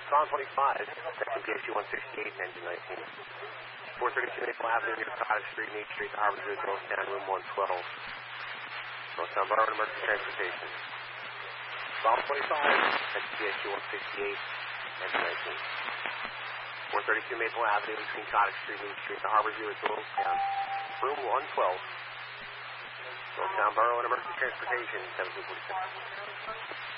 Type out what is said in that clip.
Song 25, section PSU 168, engine 19. 432 Maple Avenue near Cottage Street, Meade Street, Harbor View, Northtown, room 112. Northtown Borough Emergency Transportation. Song 25, section PSU 168, engine 19. 432 Maple Avenue between Cottage Street, Meade Street, the Harbor View, Northtown, room 112. Northtown Borough Emergency Transportation, 1746.